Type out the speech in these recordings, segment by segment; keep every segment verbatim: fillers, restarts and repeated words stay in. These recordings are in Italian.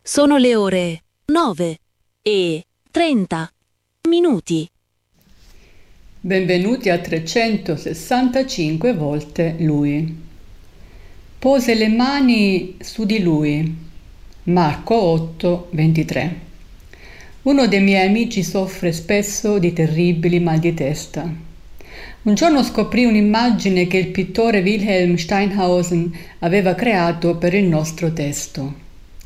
Sono le ore nove e trenta minuti. Benvenuti a trecentosessantacinque volte Lui. Pose le mani su di lui. Marco otto, ventitré. Uno dei miei amici soffre spesso di terribili mal di testa. Un giorno scoprì un'immagine che il pittore Wilhelm Steinhausen aveva creato per il nostro testo.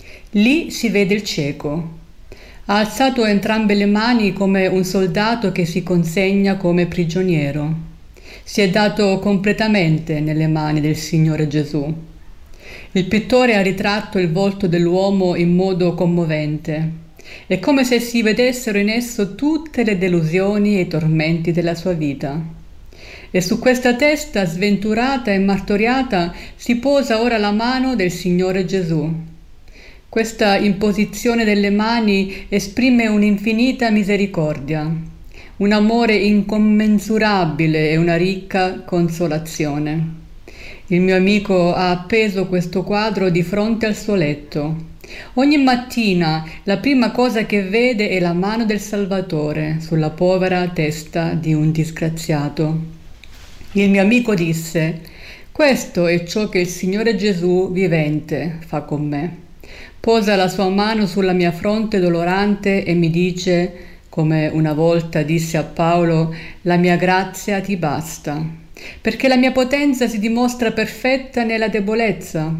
Lì si vede il cieco. Ha alzato entrambe le mani come un soldato che si consegna come prigioniero. Si è dato completamente nelle mani del Signore Gesù. Il pittore ha ritratto il volto dell'uomo in modo commovente. È come se si vedessero in esso tutte le delusioni e i tormenti della sua vita. E su questa testa sventurata e martoriata si posa ora la mano del Signore Gesù. Questa imposizione delle mani esprime un'infinita misericordia, un amore incommensurabile e una ricca consolazione. Il mio amico ha appeso questo quadro di fronte al suo letto. Ogni mattina la prima cosa che vede è la mano del Salvatore sulla povera testa di un disgraziato. Il mio amico disse: «Questo è ciò che il Signore Gesù vivente fa con me». Posa la sua mano sulla mia fronte dolorante e mi dice, come una volta disse a Paolo: «La mia grazia ti basta», perché la mia potenza si dimostra perfetta nella debolezza.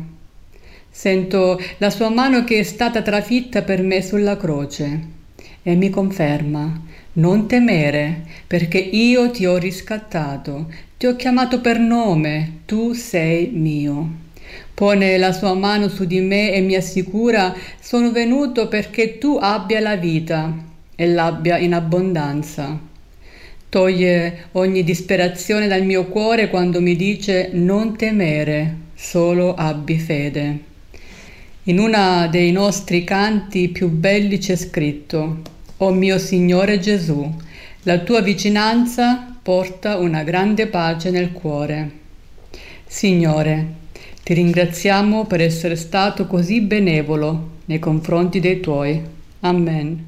Sento la sua mano che è stata trafitta per me sulla croce e mi conferma: «Non temere, perché io ti ho riscattato, ti ho chiamato per nome, tu sei mio». Pone la sua mano su di me e mi assicura: «Sono venuto perché tu abbia la vita e l'abbia in abbondanza». Toglie ogni disperazione dal mio cuore quando mi dice: «Non temere, solo abbi fede». In uno dei nostri canti più belli c'è scritto: «O mio Signore Gesù, la tua vicinanza porta una grande pace nel cuore». Signore, ti ringraziamo per essere stato così benevolo nei confronti dei tuoi. Amen.